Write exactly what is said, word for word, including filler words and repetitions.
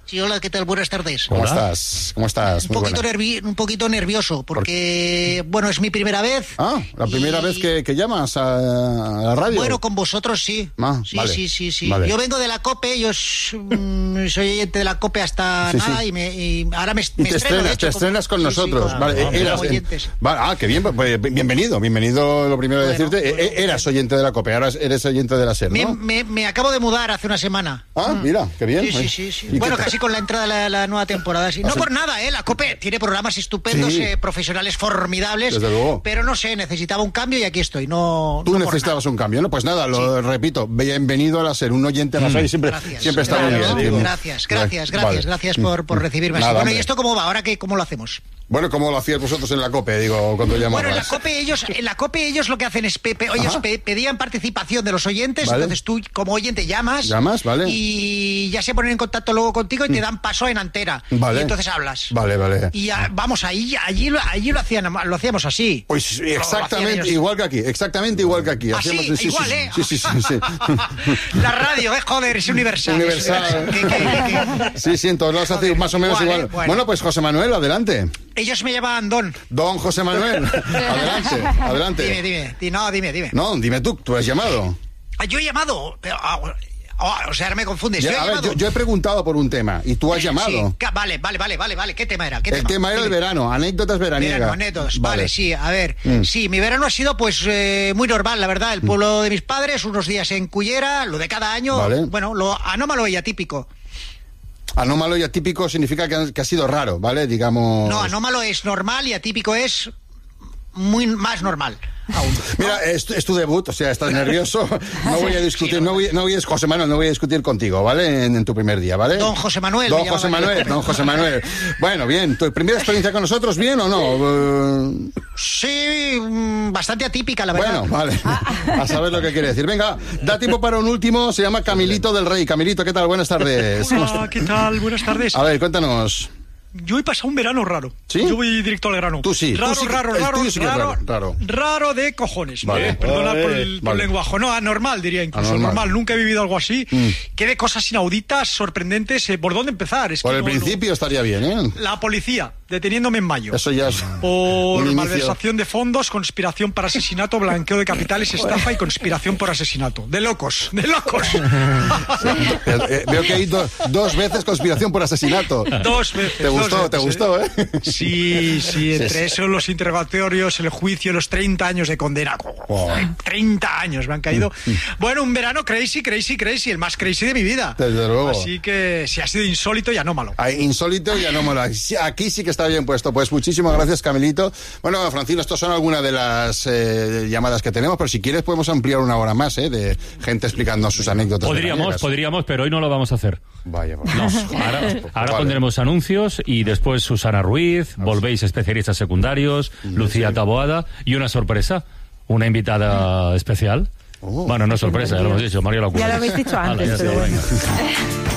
Sí, hola, ¿qué tal? Buenas tardes. ¿Cómo hola. estás? ¿Cómo estás? Un poquito, nervi un poquito nervioso, porque, ¿Por bueno, es mi primera vez. Ah, la primera y... vez que, que llamas a, a la radio. Bueno, con vosotros sí. Ah, sí, vale. sí, sí, sí. Vale. Yo vengo de la COPE, yo mm, soy oyente de la COPE hasta sí, nada, sí. y, me, y ahora me, y me te estreno, estrenas, de hecho. Te estrenas con sí, nosotros. Sí, vale, ah, eras, oyentes. Vale, ah, qué bien, pues, bienvenido, bienvenido lo primero de bueno, decirte. Bueno, eras bueno. oyente de la COPE, ahora eres oyente de la SER, ¿no? Me, me, me acabo de mudar hace una semana. Ah, mm. mira, qué bien. Sí, sí, sí. sí. Bueno, casi con la entrada de la, la nueva temporada. Sí. No por nada, ¿eh? La COPE tiene programas estupendos, sí. eh, profesionales formidables. Desde luego. Pero no sé, necesitaba un cambio y aquí estoy. No, Tú no necesitabas un cambio, ¿no? Pues nada, lo sí. repito, bienvenido a la SER, un oyente a la SER y siempre, gracias, siempre está muy gracias, bien. Gracias, gracias, gracias, vale. gracias por, por recibirme nada, así. Bueno, hombre. ¿y esto cómo va? ¿Ahora qué, cómo lo hacemos? Bueno, ¿cómo lo hacíais vosotros en la COPE, digo, cuando llamabas? Bueno, en la COPE ellos, en la COPE ellos lo que hacen es, pe, pe, ellos pe, pedían participación de los oyentes, vale. entonces tú como oyente llamas, llamas, vale. y ya se ponen en contacto luego contigo y te dan paso en antera, vale. y entonces hablas. Vale, vale. Y ya, vamos, ahí, allí, allí lo hacían, lo hacíamos así. Pues exactamente igual que aquí, exactamente igual que aquí. Así, Hacíamos, sí, igual, sí, ¿eh? Sí, sí, sí, sí. La radio, eh, joder, es universal. Universal. ¿Qué, qué, qué, qué? Sí, sí, en todos lados hace más o menos igual. igual. Eh, bueno. bueno, pues José Manuel, adelante. Ellos me llamaban Don. Don José Manuel, adelante, adelante. Dime, dime, dime, no, dime, dime. No, dime tú, tú has llamado. Yo he llamado, pero... Oh, o sea, ahora me confundes. Ya, yo, he a ver, llamado... yo, yo he preguntado por un tema y tú has llamado. Sí, vale, vale, vale, vale, vale. ¿Qué tema era? ¿Qué el tema, tema era el verano, anécdotas veraniegas. Verano, anécdotas, vale. vale, sí, a ver. Mm. Sí, mi verano ha sido pues eh, muy normal, la verdad. El pueblo de mis padres, unos días en Cullera, lo de cada año. Vale. Bueno, lo anómalo y atípico. Anómalo y atípico significa que ha, que ha sido raro, ¿vale? Digamos... No, anómalo es normal y atípico es muy más normal. Aún. Mira, es, es tu debut, o sea, estás nervioso. No voy a discutir, sí, no voy, no voy a, José Manuel, no voy a discutir contigo, ¿vale? En, en tu primer día, ¿vale? Don José Manuel. Don José Manuel, don José Manuel. Bueno, bien, ¿tu primera experiencia con nosotros, bien o no? Uh... Sí, bastante atípica, la verdad. Bueno, vale, a saber lo que quiere decir. Venga, da tiempo para un último, se llama Camilito del Rey. Camilito, ¿qué tal? Buenas tardes. Hola, ¿qué tal? Buenas tardes. A ver, cuéntanos. Yo he pasado un verano raro. ¿Sí? Yo voy directo al grano. Tú sí. Raro, tú sí, raro, raro, sí raro, raro, raro. Raro de cojones. Vale. Eh, perdona vale. por el, por vale. el lenguaje. No, anormal diría incluso. Anormal. Normal. Nunca he vivido algo así. Mm. Que de cosas inauditas, sorprendentes. Eh, ¿Por dónde empezar? Es por que el no, principio no... estaría bien, ¿eh? La policía, deteniéndome en mayo. Eso ya es por un malversación de fondos, conspiración para asesinato, blanqueo de capitales, estafa y conspiración por asesinato. De locos, de locos. Sí. eh, eh, veo que hay do, dos veces conspiración por asesinato. Dos veces. ¿Te gustó? Dos veces, ¿Te gustó, eh? Sí, sí, entre sí, eso, los interrogatorios, el juicio, los treinta años de condena. Oh. treinta años me han caído. Bueno, un verano crazy, crazy, crazy, el más crazy de mi vida. Desde luego. Así que sí, ha sido insólito y anómalo. Ay, insólito y anómalo. Aquí sí que está bien puesto. Pues muchísimas gracias, Camilito. Bueno, Francino, estas son algunas de las eh, llamadas que tenemos, pero si quieres podemos ampliar una hora más, ¿eh? De gente explicando sus anécdotas. Podríamos, podríamos, pero hoy no lo vamos a hacer. Vaya, vaya. No, ahora, ahora vale. pondremos anuncios y después Susana Ruiz, volvéis especialistas secundarios, Lucía Taboada y una sorpresa, una invitada especial. Oh. Bueno, no sorpresa, ya lo hemos dicho, Mario Locura. Ya lo habéis dicho antes, Hala, ya pero está, bueno. venga.